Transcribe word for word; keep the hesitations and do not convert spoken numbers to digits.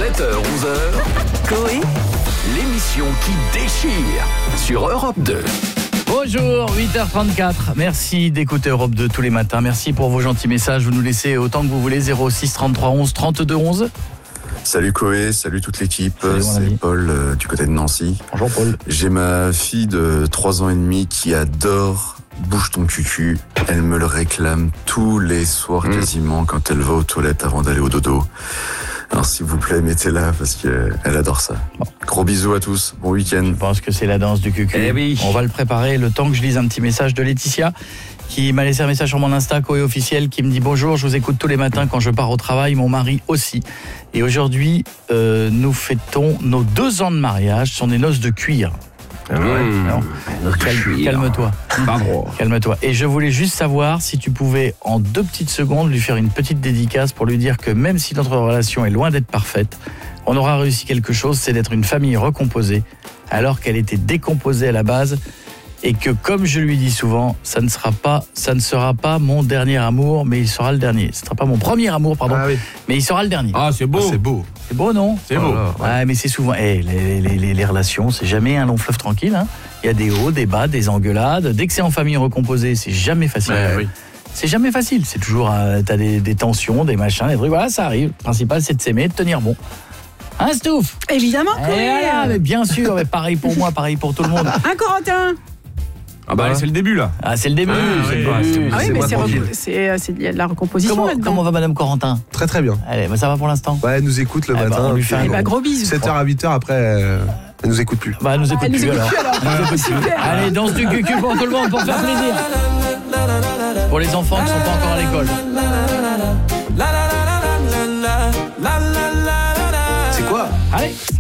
sept heures onze heures, Coé, l'émission qui déchire sur Europe deux. Bonjour, huit heures trente-quatre. Merci d'écouter Europe deux tous les matins. Merci pour vos gentils messages. Vous nous laissez autant que vous voulez. zéro six trente-trois onze trente-deux onze. Salut Coé, salut toute l'équipe. Salut, c'est Paul euh, du côté de Nancy. Bonjour Paul. J'ai ma fille de trois ans et demi qui adore Bouge ton cucu. Elle me le réclame tous les soirs mmh. quasiment quand elle va aux toilettes avant d'aller au dodo. Alors s'il vous plaît, mettez-la parce qu'elle adore ça. Bon. Gros bisous à tous, bon week-end. Je pense que c'est la danse du cucu. Eh oui. On va le préparer le temps que je lise un petit message de Laetitia qui m'a laissé un message sur mon Insta, Coé officiel, qui me dit bonjour, je vous écoute tous les matins quand je pars au travail, mon mari aussi. Et aujourd'hui, euh, nous fêtons nos deux ans de mariage, ce sont des noces de cuir. Mmh. Non, Calme, calme-toi. Pardon. Calme-toi. Et je voulais juste savoir si tu pouvais, en deux petites secondes, lui faire une petite dédicace pour lui dire que même si notre relation est loin d'être parfaite, on aura réussi quelque chose, c'est d'être une famille recomposée, alors qu'elle était décomposée à la base. Et que, comme je lui dis souvent, ça ne sera pas, ça ne sera pas mon dernier amour, mais il sera le dernier. Ce ne sera pas mon premier amour, pardon, ah oui. mais il sera le dernier. Ah, c'est beau. Ah, c'est beau. C'est beau, non? C'est beau. Voilà, ouais. Ouais, mais c'est souvent... Hey, les, les, les, les relations, c'est jamais un long fleuve tranquille. Hein. Il y a des hauts, des bas, des engueulades. Dès que c'est en famille recomposée, c'est jamais facile. Ouais, oui. C'est jamais facile. C'est toujours... Euh, t'as des, des tensions, des machins, des trucs. Voilà, ça arrive. Le principal, c'est de s'aimer, de tenir bon. Hein, Stouff? Évidemment, quoi. Voilà, mais bien sûr. Mais pareil pour moi, pareil pour tout le monde. Un Corentin. Ah bah allez, c'est le début là. Ah, c'est le début. Ah, c'est oui, le bah, début. Ah oui, C'est mais moi c'est, tranquille. re- c'est, c'est il y a de la recomposition Comment, là-dedans. comment va Madame Corentin? Très très bien. Allez, bah, ça va pour l'instant. Ouais, elle nous écoute le Eh bah, matin. on lui fait un Eh gros- bah, gros bisous. sept heures à huit heures après, euh, elle nous écoute plus. Bah, elle nous écoute Elle nous plus écoute alors. plus, alors. Elle nous écoute plus. Super. Allez, danse du cucu pour tout le monde, pour faire plaisir. Pour les enfants qui sont pas encore à l'école. C'est quoi? Allez.